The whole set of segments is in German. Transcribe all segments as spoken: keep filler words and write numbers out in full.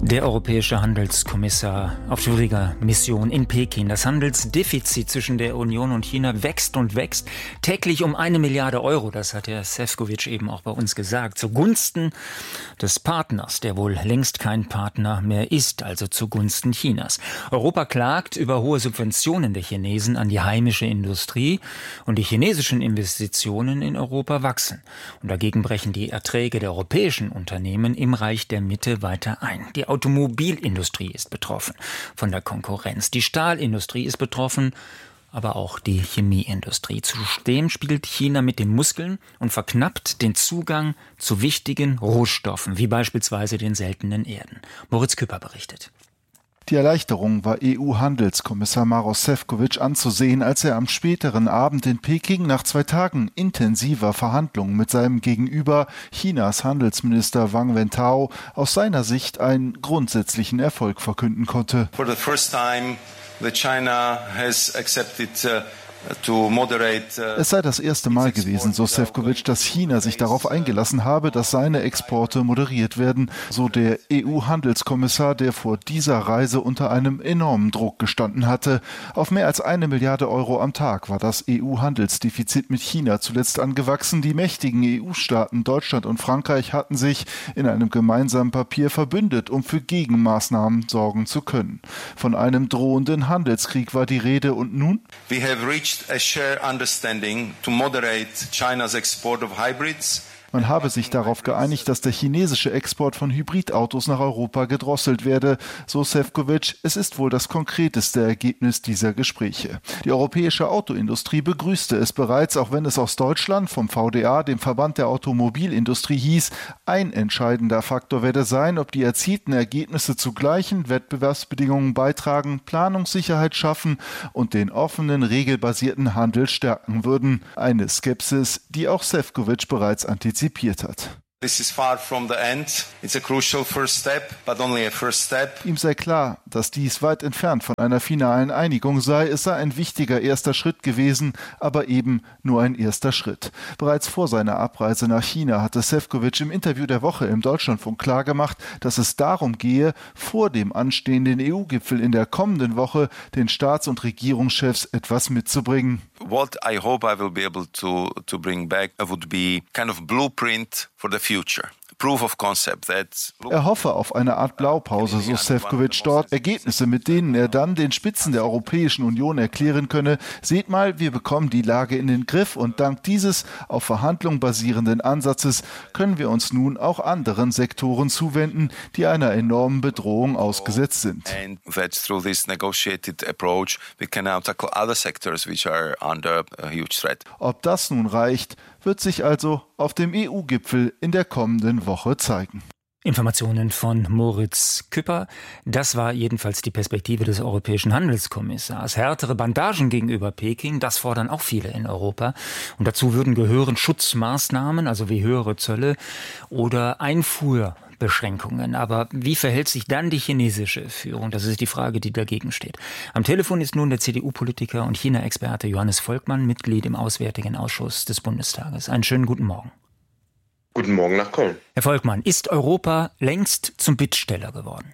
Der europäische Handelskommissar auf schwieriger Mission in Peking. Das Handelsdefizit zwischen der Union und China wächst und wächst. Täglich um eine Milliarde Euro, das hat Herr Šefčovič eben auch bei uns gesagt, zugunsten des Partners, der wohl längst kein Partner mehr ist, also zugunsten Chinas. Europa klagt über hohe Subventionen der Chinesen an die heimische Industrie und die chinesischen Investitionen in Europa wachsen. Und dagegen brechen die Erträge der europäischen Unternehmen im Reich der Mitte weiter ein. Die Automobilindustrie ist betroffen von der Konkurrenz. Die Stahlindustrie ist betroffen, aber auch die Chemieindustrie. Zudem spielt China mit den Muskeln und verknappt den Zugang zu wichtigen Rohstoffen, wie beispielsweise den seltenen Erden. Moritz Küpper berichtet. Die Erleichterung war E U-Handelskommissar Maroš Šefčovič anzusehen, als er am späteren Abend in Peking nach zwei Tagen intensiver Verhandlungen mit seinem Gegenüber, Chinas Handelsminister Wang Wentao, aus seiner Sicht einen grundsätzlichen Erfolg verkünden konnte. For the first time, the China has accepted uh, To moderate, uh, es sei das erste Mal gewesen, so Šefčovič, dass China sich darauf eingelassen habe, dass seine Exporte moderiert werden, so der E U-Handelskommissar, der vor dieser Reise unter einem enormen Druck gestanden hatte. Auf mehr als eine Milliarde Euro am Tag war das E U-Handelsdefizit mit China zuletzt angewachsen. Die mächtigen E U-Staaten Deutschland und Frankreich hatten sich in einem gemeinsamen Papier verbündet, um für Gegenmaßnahmen sorgen zu können. Von einem drohenden Handelskrieg war die Rede und nun? We have reached a shared understanding to moderate China's export of hybrids. Man habe sich darauf geeinigt, dass der chinesische Export von Hybridautos nach Europa gedrosselt werde, so Šefčovič. Es ist wohl das konkreteste Ergebnis dieser Gespräche. Die europäische Autoindustrie begrüßte es bereits, auch wenn es aus Deutschland vom V D A, dem Verband der Automobilindustrie, hieß, ein entscheidender Faktor werde sein, ob die erzielten Ergebnisse zu gleichen Wettbewerbsbedingungen beitragen, Planungssicherheit schaffen und den offenen, regelbasierten Handel stärken würden. Eine Skepsis, die auch Šefčovič bereits antizipiert hat. This is far from the end. It's a crucial first step, but only a first step. Ihm sei klar, dass dies weit entfernt von einer finalen Einigung sei. Es sei ein wichtiger erster Schritt gewesen, aber eben nur ein erster Schritt. Bereits vor seiner Abreise nach China hatte Šefčovič im Interview der Woche im Deutschlandfunk klargemacht, dass es darum gehe, vor dem anstehenden E U-Gipfel in der kommenden Woche den Staats- und Regierungschefs etwas mitzubringen. What I hope I will be able to to bring back would be kind of blueprint for the future. Proof of concept that Er hoffe auf eine Art Blaupause, so Šefčovič dort, Ergebnisse, mit denen er dann den Spitzen der Europäischen Union erklären könne, seht mal, wir bekommen die Lage in den Griff und dank dieses auf Verhandlungen basierenden Ansatzes können wir uns nun auch anderen Sektoren zuwenden, die einer enormen Bedrohung ausgesetzt sind. and that through this negotiated approach we can now tackle other sectors which are under a huge threat. Ob das nun reicht, wird sich also auf dem E U-Gipfel in der kommenden Woche zeigen. Informationen von Moritz Küpper. Das war jedenfalls die Perspektive des europäischen Handelskommissars. Härtere Bandagen gegenüber Peking, das fordern auch viele in Europa. Und dazu würden gehören Schutzmaßnahmen, also wie höhere Zölle oder Einfuhrbeschränkungen. Aber wie verhält sich dann die chinesische Führung? Das ist die Frage, die dagegen steht. Am Telefon ist nun der C D U-Politiker und China-Experte Johannes Volkmann, Mitglied im Auswärtigen Ausschuss des Bundestages. Einen schönen guten Morgen. Guten Morgen nach Köln. Herr Volkmann, ist Europa längst zum Bittsteller geworden?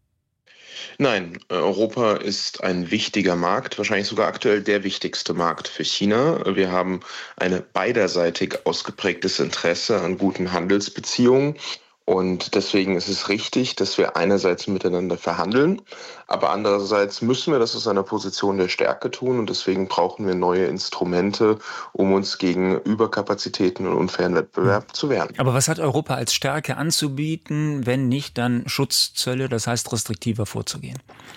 Nein, Europa ist ein wichtiger Markt, wahrscheinlich sogar aktuell der wichtigste Markt für China. Wir haben ein beiderseitig ausgeprägtes Interesse an guten Handelsbeziehungen. Und deswegen ist es richtig, dass wir einerseits miteinander verhandeln, aber andererseits müssen wir das aus einer Position der Stärke tun und deswegen brauchen wir neue Instrumente, um uns gegen Überkapazitäten und unfairen Wettbewerb zu wehren. Aber was hat Europa als Stärke anzubieten, wenn nicht dann Schutzzölle, das heißt restriktiver vorzugehen?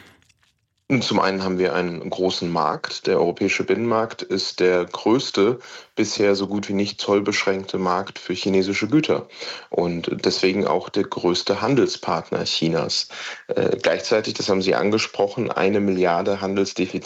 Zum einen haben wir einen großen Markt. Der europäische Binnenmarkt ist der größte, bisher so gut wie nicht zollbeschränkte Markt für chinesische Güter und deswegen auch der größte Handelspartner Chinas. Äh, gleichzeitig, das haben Sie angesprochen, eine Milliarde Handelsdefizit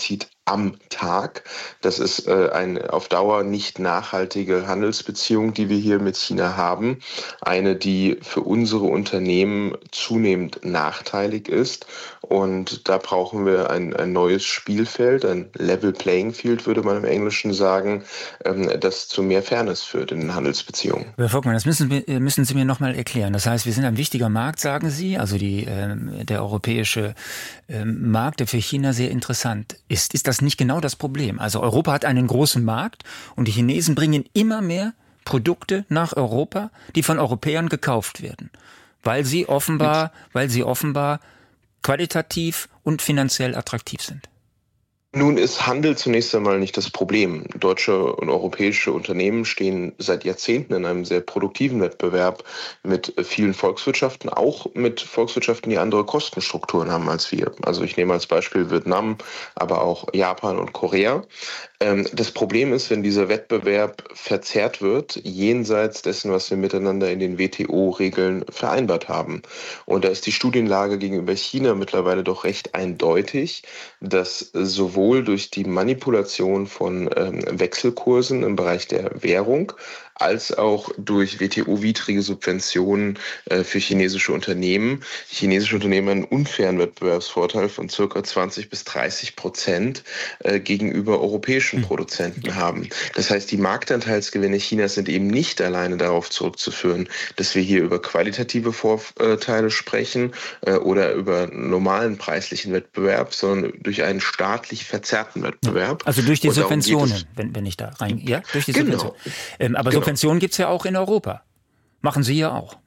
am Tag. Das ist äh, eine auf Dauer nicht nachhaltige Handelsbeziehung, die wir hier mit China haben. Eine, die für unsere Unternehmen zunehmend nachteilig ist. Und da brauchen wir ein, ein neues Spielfeld, ein Level Playing Field, würde man im Englischen sagen, ähm, das zu mehr Fairness führt in den Handelsbeziehungen. Herr Volkmann, das müssen, wir, müssen Sie mir nochmal erklären. Das heißt, wir sind ein wichtiger Markt, sagen Sie, also die, äh, der europäische äh, Markt, der für China sehr interessant ist. Ist das nicht genau das Problem? Also Europa hat einen großen Markt und die Chinesen bringen immer mehr Produkte nach Europa, die von Europäern gekauft werden, weil sie offenbar, weil sie offenbar qualitativ und finanziell attraktiv sind. Nun ist Handel zunächst einmal nicht das Problem. Deutsche und europäische Unternehmen stehen seit Jahrzehnten in einem sehr produktiven Wettbewerb mit vielen Volkswirtschaften, auch mit Volkswirtschaften, die andere Kostenstrukturen haben als wir. Also ich nehme als Beispiel Vietnam, aber auch Japan und Korea. Das Problem ist, wenn dieser Wettbewerb verzerrt wird, jenseits dessen, was wir miteinander in den W T O-Regeln vereinbart haben. Und da ist die Studienlage gegenüber China mittlerweile doch recht eindeutig, dass sowohl durch die Manipulation von ähm, Wechselkursen im Bereich der Währung als auch durch W T O-widrige Subventionen äh, für chinesische Unternehmen. Chinesische Unternehmen einen unfairen Wettbewerbsvorteil von circa zwanzig bis dreißig Prozent äh, gegenüber europäischen Produzenten haben. Das heißt, die Marktanteilsgewinne Chinas sind eben nicht alleine darauf zurückzuführen, dass wir hier über qualitative Vorteile sprechen äh, oder über normalen preislichen Wettbewerb, sondern durch einen staatlich verzerrten Wettbewerb. Also durch die Subventionen, wenn, wenn ich da rein... Ja, durch die genau. Subventionen. Ähm, aber genau. Subventionen gibt es ja auch in Europa. Machen Sie ja auch.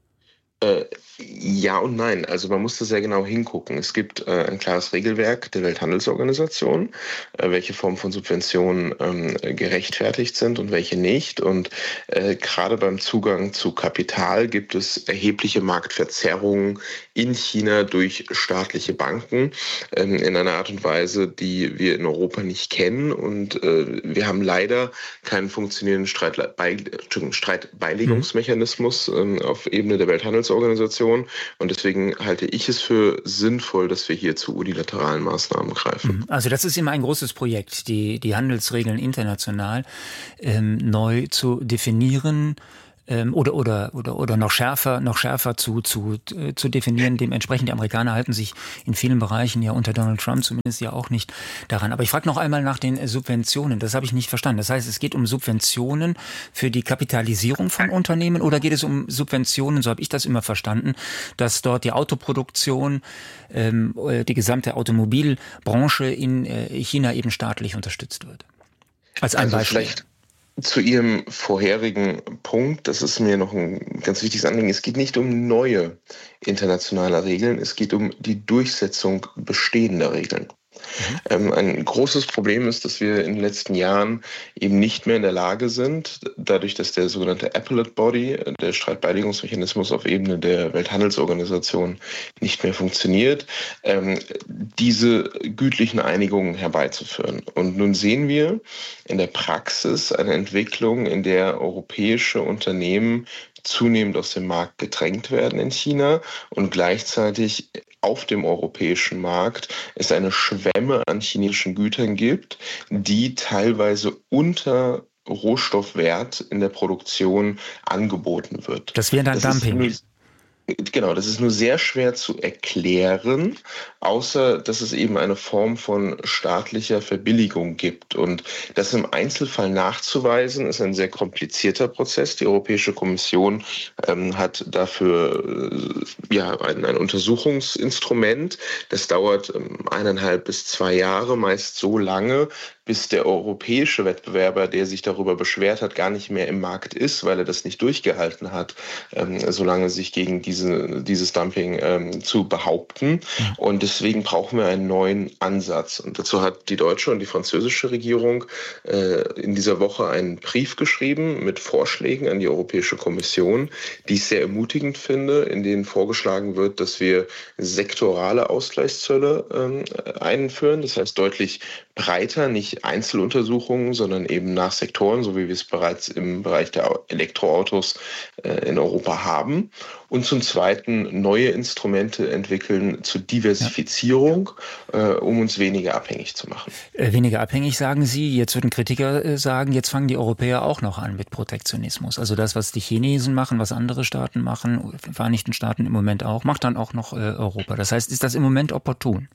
Äh, ja und nein. Also man muss da sehr genau hingucken. Es gibt äh, ein klares Regelwerk der Welthandelsorganisation, äh, welche Formen von Subventionen ähm, gerechtfertigt sind und welche nicht. Und äh, gerade beim Zugang zu Kapital gibt es erhebliche Marktverzerrungen in China durch staatliche Banken ähm, in einer Art und Weise, die wir in Europa nicht kennen. Und äh, wir haben leider keinen funktionierenden Streitbe- Streitbeilegungsmechanismus ähm, auf Ebene der Welthandelsorganisation. Und deswegen halte ich es für sinnvoll, dass wir hier zu unilateralen Maßnahmen greifen. Also das ist immer ein großes Projekt, die, die Handelsregeln international ähm, neu zu definieren. Oder, oder, oder, oder noch schärfer, noch schärfer zu, zu, zu definieren. Dementsprechend, die Amerikaner halten sich in vielen Bereichen ja unter Donald Trump zumindest ja auch nicht daran. Aber ich frage noch einmal nach den Subventionen. Das habe ich nicht verstanden. Das heißt, es geht um Subventionen für die Kapitalisierung von Unternehmen oder geht es um Subventionen, so habe ich das immer verstanden, dass dort die Autoproduktion, ähm, die gesamte Automobilbranche in äh, China eben staatlich unterstützt wird? Als ein also Beispiel. Vielleicht zu Ihrem vorherigen Punkt, das ist mir noch ein ganz wichtiges Anliegen. Es geht nicht um neue internationale Regeln, es geht um die Durchsetzung bestehender Regeln. Mhm. Ähm, ein großes Problem ist, dass wir in den letzten Jahren eben nicht mehr in der Lage sind, dadurch, dass der sogenannte Appellate Body, der Streitbeilegungsmechanismus auf Ebene der Welthandelsorganisation nicht mehr funktioniert, ähm, diese gütlichen Einigungen herbeizuführen. Und nun sehen wir in der Praxis eine Entwicklung, in der europäische Unternehmen zunehmend aus dem Markt gedrängt werden in China und gleichzeitig auf dem europäischen Markt es eine Schwemme an chinesischen Gütern gibt, die teilweise unter Rohstoffwert in der Produktion angeboten wird. Das wäre dann das Dumping. Ist, Genau, das ist nur sehr schwer zu erklären, außer dass es eben eine Form von staatlicher Verbilligung gibt. Und das im Einzelfall nachzuweisen, ist ein sehr komplizierter Prozess. Die Europäische Kommission ähm, hat dafür äh, ja, ein, ein Untersuchungsinstrument. Das dauert ähm, eineinhalb bis zwei Jahre, meist so lange, bis der europäische Wettbewerber, der sich darüber beschwert hat, gar nicht mehr im Markt ist, weil er das nicht durchgehalten hat, ähm, solange sich gegen diese, dieses Dumping ähm, zu behaupten. Und deswegen brauchen wir einen neuen Ansatz. Und dazu hat die deutsche und die französische Regierung äh, in dieser Woche einen Brief geschrieben mit Vorschlägen an die Europäische Kommission, die ich sehr ermutigend finde, in denen vorgeschlagen wird, dass wir sektorale Ausgleichszölle ähm, einführen, das heißt deutlich breiter, nicht Einzeluntersuchungen, sondern eben nach Sektoren, so wie wir es bereits im Bereich der Elektroautos äh, in Europa haben. Und zum Zweiten neue Instrumente entwickeln zur Diversifizierung, ja. äh, um uns weniger abhängig zu machen. Äh, weniger abhängig, sagen Sie. Jetzt würden Kritiker äh, sagen, jetzt fangen die Europäer auch noch an mit Protektionismus. Also das, was die Chinesen machen, was andere Staaten machen, Vereinigten Staaten im Moment auch, macht dann auch noch äh, Europa. Das heißt, ist das im Moment opportun?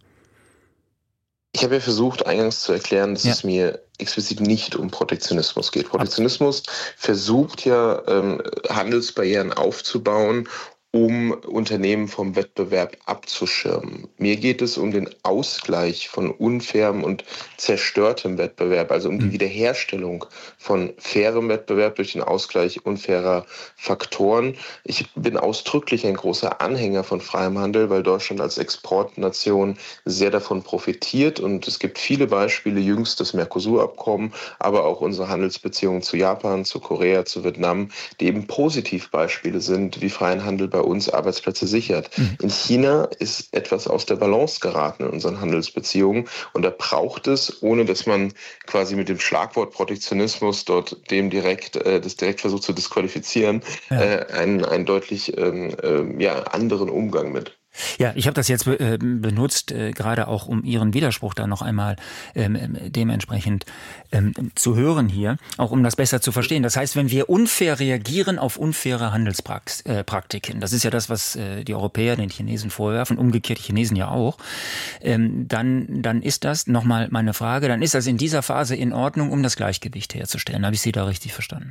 Ich habe ja versucht, eingangs zu erklären, dass ja. es mir explizit nicht um Protektionismus geht. Protektionismus versucht ja, ähm, Handelsbarrieren aufzubauen, um Unternehmen vom Wettbewerb abzuschirmen. Mir geht es um den Ausgleich von unfairem und zerstörtem Wettbewerb, also um die Wiederherstellung von fairem Wettbewerb durch den Ausgleich unfairer Faktoren. Ich bin ausdrücklich ein großer Anhänger von freiem Handel, weil Deutschland als Exportnation sehr davon profitiert und es gibt viele Beispiele, jüngst das Mercosur-Abkommen, aber auch unsere Handelsbeziehungen zu Japan, zu Korea, zu Vietnam, die eben Positivbeispiele sind, wie freien Handel bei uns Arbeitsplätze sichert. Mhm. In China ist etwas aus der Balance geraten in unseren Handelsbeziehungen und da braucht es, ohne dass man quasi mit dem Schlagwort Protektionismus dort dem direkt, äh, das direkt versucht zu disqualifizieren, ja. äh, einen, einen deutlich ähm, äh, ja, anderen Umgang mit. Ja, ich habe das jetzt äh, benutzt, äh, gerade auch um Ihren Widerspruch da noch einmal ähm, dementsprechend ähm, zu hören hier, auch um das besser zu verstehen. Das heißt, wenn wir unfair reagieren auf unfaire Handelspraktiken, das ist ja das, was äh, die Europäer den Chinesen vorwerfen, umgekehrt die Chinesen ja auch, ähm, dann, dann ist das, nochmal meine Frage, dann ist das in dieser Phase in Ordnung, um das Gleichgewicht herzustellen. Habe ich Sie da richtig verstanden?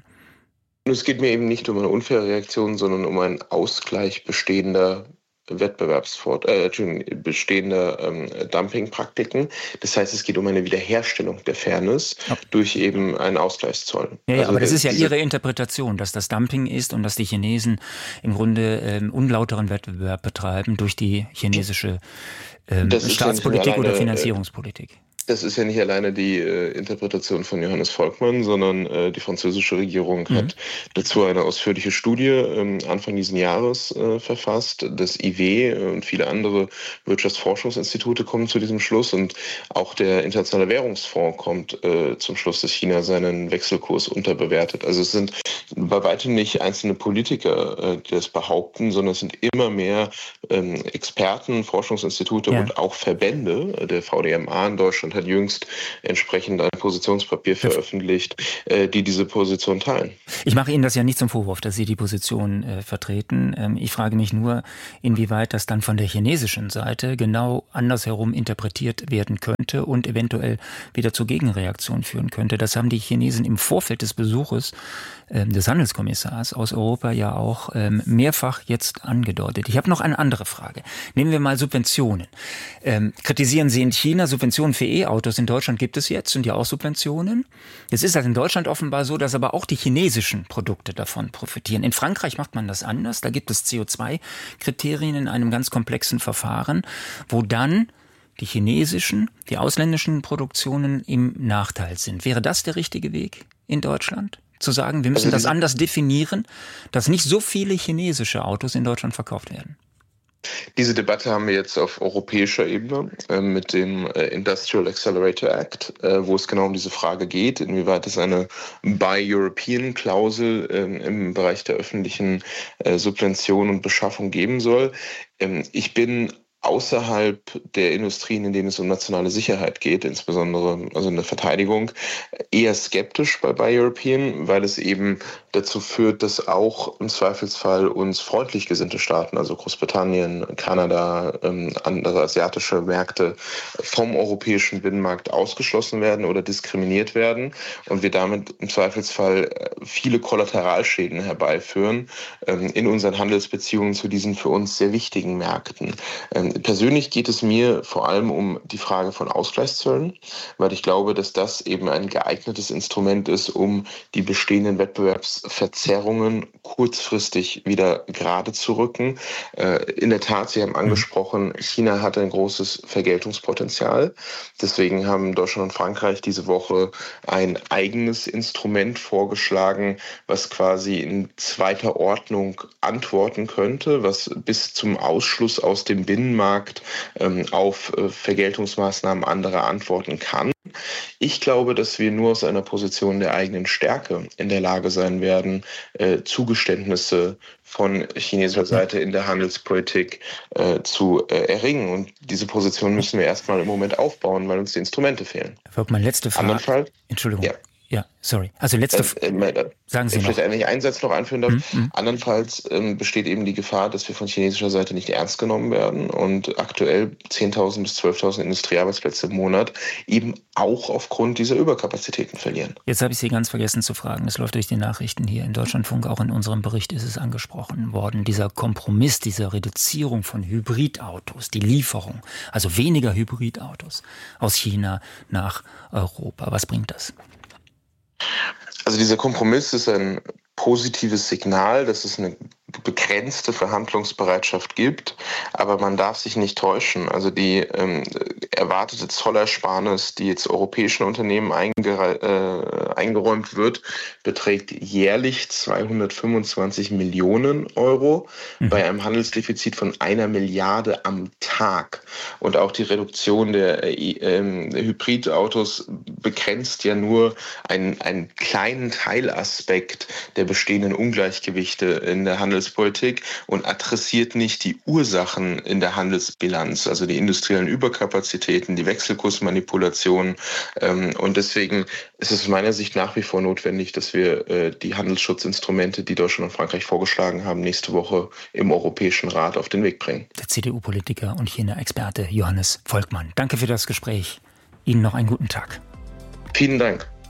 Es geht mir eben nicht um eine unfaire Reaktion, sondern um einen Ausgleich bestehender Wettbewerbsfort, äh, bestehende ähm, Dumpingpraktiken. Das heißt, es geht um eine Wiederherstellung der Fairness ja. durch eben einen Ausgleichszoll. Ja, ja also aber das ist ja diese, Ihre Interpretation, dass das Dumping ist und dass die Chinesen im Grunde ähm, unlauteren Wettbewerb betreiben durch die chinesische ähm, Staatspolitik ja alleine, oder Finanzierungspolitik. Das ist ja nicht alleine die äh, Interpretation von Johannes Volkmann, sondern äh, die französische Regierung mhm. hat dazu eine ausführliche Studie ähm, Anfang dieses Jahres äh, verfasst. Das I W und viele andere Wirtschaftsforschungsinstitute kommen zu diesem Schluss und auch der Internationale Währungsfonds kommt äh, zum Schluss, dass China seinen Wechselkurs unterbewertet. Also es sind bei weitem nicht einzelne Politiker, äh, die das behaupten, sondern es sind immer mehr ähm, Experten, Forschungsinstitute ja. und auch Verbände. Der V D M A in Deutschland hat jüngst entsprechend ein Positionspapier veröffentlicht, äh, die diese Position teilen. Ich mache Ihnen das ja nicht zum Vorwurf, dass Sie die Position äh, vertreten. Ähm, ich frage mich nur, inwieweit das dann von der chinesischen Seite genau andersherum interpretiert werden könnte und eventuell wieder zur Gegenreaktion führen könnte. Das haben die Chinesen im Vorfeld des Besuches äh, des Handelskommissars aus Europa ja auch ähm, mehrfach jetzt angedeutet. Ich habe noch eine andere Frage. Nehmen wir mal Subventionen. Ähm, kritisieren Sie in China Subventionen für E-Autos? In Deutschland gibt es jetzt, sind ja auch Subventionen. Jetzt ist das in Deutschland offenbar so, dass aber auch die chinesischen Produkte davon profitieren. In Frankreich macht man das anders. Da gibt es C O zwei Kriterien in einem ganz komplexen Verfahren, wo dann die chinesischen, die ausländischen Produktionen im Nachteil sind. Wäre das der richtige Weg in Deutschland? Zu sagen, wir müssen also das anders definieren, dass nicht so viele chinesische Autos in Deutschland verkauft werden? Diese Debatte haben wir jetzt auf europäischer Ebene äh, mit dem äh, Industrial Accelerator Act, äh, wo es genau um diese Frage geht, inwieweit es eine Buy European Klausel äh, im Bereich der öffentlichen äh, Subvention und Beschaffung geben soll. Ähm, ich bin außerhalb der Industrien, in denen es um nationale Sicherheit geht, insbesondere also in der Verteidigung, eher skeptisch bei Buy European, weil es eben dazu führt, dass auch im Zweifelsfall uns freundlich gesinnte Staaten, also Großbritannien, Kanada, ähm, andere asiatische Märkte vom europäischen Binnenmarkt ausgeschlossen werden oder diskriminiert werden und wir damit im Zweifelsfall viele Kollateralschäden herbeiführen ähm, in unseren Handelsbeziehungen zu diesen für uns sehr wichtigen Märkten. Ähm, Persönlich geht es mir vor allem um die Frage von Ausgleichszöllen, weil ich glaube, dass das eben ein geeignetes Instrument ist, um die bestehenden Wettbewerbsverzerrungen kurzfristig wieder gerade zu rücken. In der Tat, Sie haben angesprochen, China hat ein großes Vergeltungspotenzial. Deswegen haben Deutschland und Frankreich diese Woche ein eigenes Instrument vorgeschlagen, was quasi in zweiter Ordnung antworten könnte, was bis zum Ausschluss aus dem Binnenmarkt Markt ähm, auf äh, Vergeltungsmaßnahmen anderer antworten kann. Ich glaube, dass wir nur aus einer Position der eigenen Stärke in der Lage sein werden, äh, Zugeständnisse von chinesischer Seite in der Handelspolitik äh, zu äh, erringen. Und diese Position müssen wir erstmal im Moment aufbauen, weil uns die Instrumente fehlen. Herr Volkmann, letzte Frage. Andernfalls, Entschuldigung. Ja. Ja, sorry. Also letzte Frage. Äh, äh, Sagen Sie vielleicht noch. eigentlich einen Satz noch anführen darf. Mhm. Andernfalls ähm, besteht eben die Gefahr, dass wir von chinesischer Seite nicht ernst genommen werden und aktuell zehntausend bis zwölftausend Industriearbeitsplätze im Monat eben auch aufgrund dieser Überkapazitäten verlieren. Jetzt habe ich Sie ganz vergessen zu fragen. Es läuft durch die Nachrichten hier in Deutschlandfunk. Auch in unserem Bericht ist es angesprochen worden. Dieser Kompromiss, diese Reduzierung von Hybridautos, die Lieferung, also weniger Hybridautos aus China nach Europa. Was bringt das? Also dieser Kompromiss ist ein positives Signal, dass es eine begrenzte Verhandlungsbereitschaft gibt, aber man darf sich nicht täuschen. Also die ähm, erwartete Zollersparnis, die jetzt europäischen Unternehmen eingere- äh, eingeräumt wird, beträgt jährlich zweihundertfünfundzwanzig Millionen Euro mhm. bei einem Handelsdefizit von einer Milliarde am Tag. Und auch die Reduktion der äh, äh, Hybridautos begrenzt ja nur einen, einen kleinen Teilaspekt der bestehenden Ungleichgewichte in der Handelspolitik und adressiert nicht die Ursachen in der Handelsbilanz, also die industriellen Überkapazitäten, die Wechselkursmanipulationen. Und deswegen ist es aus meiner Sicht nach wie vor notwendig, dass wir die Handelsschutzinstrumente, die Deutschland und Frankreich vorgeschlagen haben, nächste Woche im Europäischen Rat auf den Weg bringen. Der C D U-Politiker und China-Experte Johannes Volkmann. Danke für das Gespräch. Ihnen noch einen guten Tag. Vielen Dank.